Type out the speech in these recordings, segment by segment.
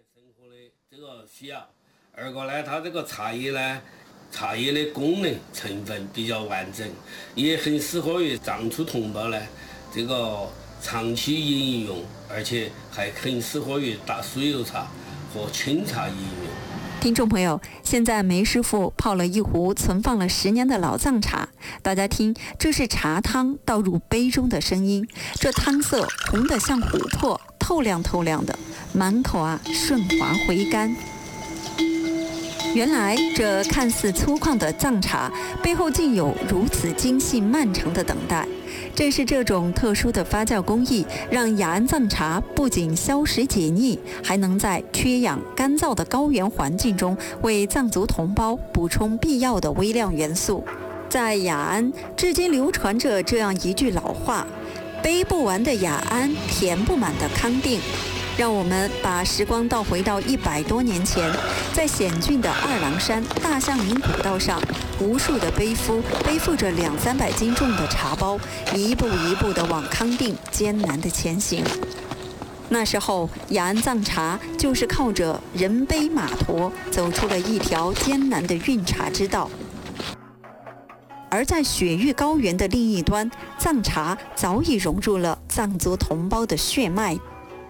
生活的这个需要。二个呢，它这个茶叶的功能成分比较完整，也很适合于藏族同胞呢这个长期饮用，而且还很适合于打酥油茶和清茶饮用。 听众朋友，现在梅师傅泡了一壶存放了10年的老藏茶，大家听，这是茶汤倒入杯中的声音，这汤色红得像琥珀，透亮透亮的，满口顺滑回甘。原来这看似粗犷的藏茶背后竟有如此精细漫长的等待。正是这种特殊的发酵工艺，让雅安藏茶不仅消食解腻，还能在缺氧干燥的高原环境中为藏族同胞补充必要的微量元素。在雅安至今流传着这样一句老话：杯不完的雅安，填不满的康定。让我们把时光倒回到100多年前，在险峻的二郎山大象岭古道上，无数的背负着200-300斤重的茶包，一步一步地往康定艰难地前行。那时候，雅安藏茶就是靠着人背马驮，走出了一条艰难的运茶之道。而在雪域高原的另一端，藏茶早已融入了藏族同胞的血脉。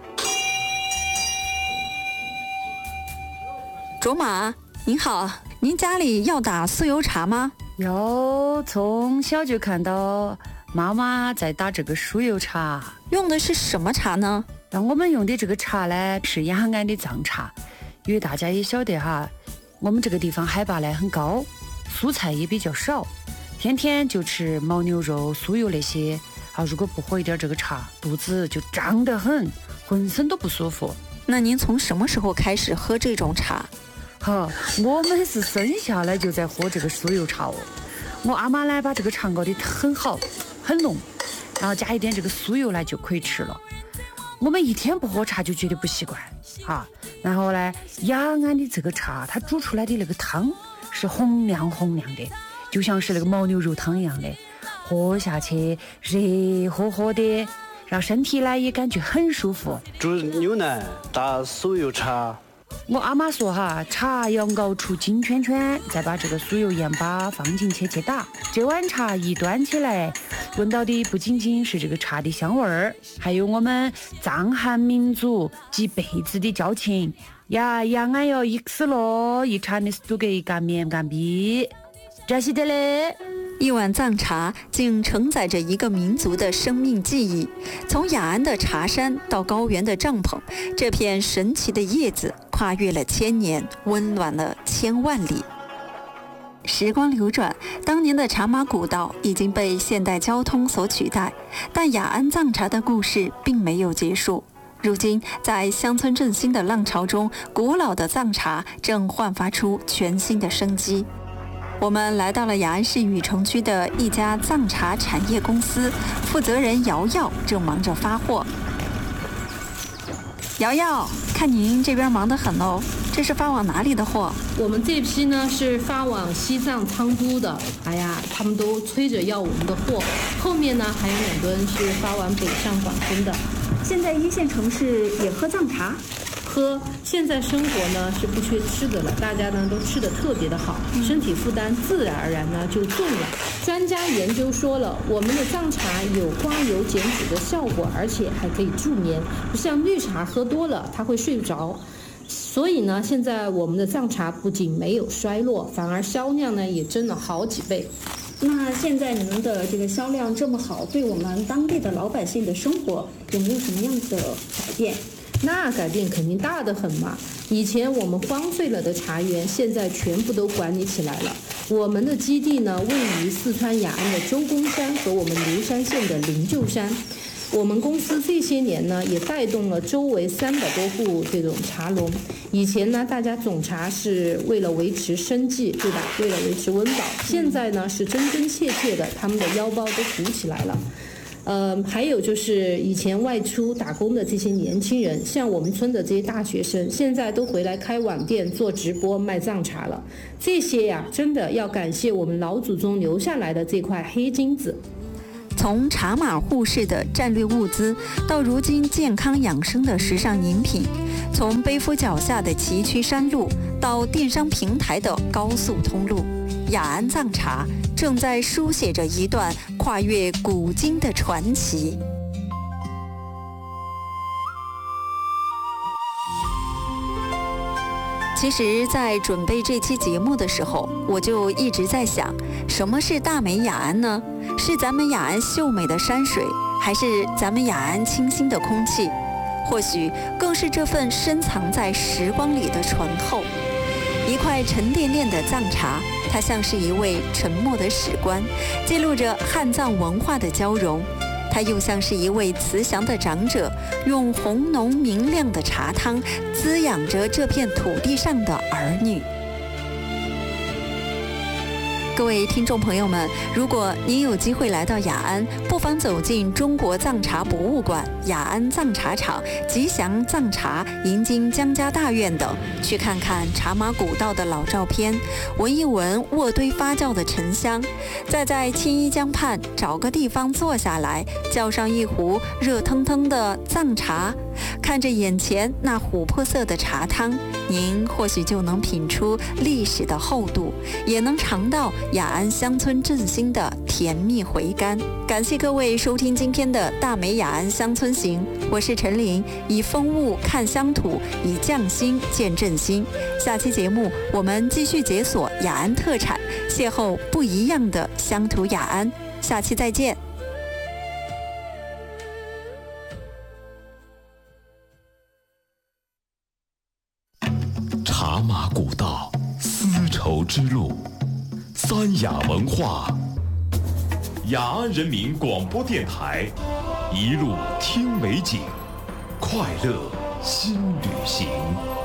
卓玛，您好，您家里要打酥油茶吗？ 有，从小就看到妈妈在打这个酥油茶。 用的是什么茶呢？ 那我们用的这个茶呢，是雅安的藏茶。因为大家也晓得哈，我们这个地方海拔呢很高，蔬菜也比较少，天天就吃牦牛肉、酥油那些如果不喝一点这个茶，肚子就胀得很，浑身都不舒服。 那您从什么时候开始喝这种茶？ 我们是生下来就在喝这个酥油茶哦。我阿妈呢把这个茶熬得很好很浓，然后加一点这个酥油呢就可以吃了。我们一天不喝茶就觉得不习惯然后呢，雅安的这个茶它煮出来的那个汤是红亮红亮的，就像是那个牦牛肉汤一样的，喝下去热乎乎的，让身体呢也感觉很舒服。 煮牛奶打酥油茶。 我阿妈说茶要熬出金圈圈，再把这个酥油盐巴放进去打。这碗茶一端起来，闻到的不仅仅是这个茶的香味儿，还有我们藏汉民族几辈子的交情呀！雅安要一次咯，一茶的是都给一干面干逼，这是的嘞。 一碗藏茶竟承载着一个民族的生命记忆，从雅安的茶山到高原的帐篷，这片神奇的叶子跨越了1000年，温暖了1000万里。时光流转，当年的茶马古道已经被现代交通所取代，但雅安藏茶的故事并没有结束。如今，在乡村振兴的浪潮中，古老的藏茶正焕发出全新的生机。我们来到了雅安市禹城区的一家藏茶产业公司，负责人瑶瑶正忙着发货。瑶瑶，看您这边忙得很哦，这是发往哪里的货？ 我们这批呢是发往西藏昌都的，他们都催着要我们的货。后面呢还有2吨是发往北上广深的。 现在1线城市也喝藏茶？ 喝，现在生活呢是不缺吃的了，大家呢都吃得特别的好，身体负担自然而然呢就重了。专家研究说了，我们的藏茶有刮油减脂的效果，而且还可以助眠，不像绿茶喝多了它会睡不着。所以呢，现在我们的藏茶不仅没有衰落，反而销量呢也增了好几倍。 那现在你们的这个销量这么好，对我们当地的老百姓的生活有没有什么样的改变？ 那改变肯定大得很嘛！以前我们荒废了的茶园，现在全部都管理起来了。我们的基地呢，位于四川雅安的周公山和我们流山县的灵鹫山。我们公司这些年呢，也带动了周围300多户这种茶农。以前呢，大家种茶是为了维持生计，对吧？为了维持温饱。现在呢，是真真切切的，他们的腰包都鼓起来了。还有就是以前外出打工的这些年轻人，像我们村的这些大学生，现在都回来开网店做直播卖藏茶了。这些呀，真的要感谢我们老祖宗留下来的这块黑金子。 从茶马互市的战略物资，到如今健康养生的时尚饮品；从背夫脚下的崎岖山路，到电商平台的高速通路，雅安藏茶正在书写着一段跨越古今的传奇。其实，在准备这期节目的时候，我就一直在想，什么是大美雅安呢？是咱们雅安秀美的山水，还是咱们雅安清新的空气？或许更是这份深藏在时光里的醇厚。一块沉甸甸的藏茶，它像是一位沉默的史官，记录着汉藏文化的交融。它又像是一位慈祥的长者，用红浓明亮的茶汤滋养着这片土地上的儿女。各位听众朋友们，如果您有机会来到雅安，不妨走进中国藏茶博物馆、雅安藏茶厂、吉祥藏茶、银金江家大院等，去看看茶马古道的老照片，闻一闻卧堆发酵的沉香，再在青衣江畔找个地方坐下来，叫上一壶热腾腾的藏茶，看着眼前那琥珀色的茶汤，您或许就能品出历史的厚度，也能尝到雅安乡村振兴的甜蜜回甘。感谢各位收听今天的大美雅安乡村行，我是陈琳，以风物看乡土，以匠心见振兴。下期节目我们继续解锁雅安特产，邂逅不一样的乡土雅安。下期再见。 茶马古道，丝绸之路，三雅文化，雅安人民广播电台，一路听美景，快乐新旅行。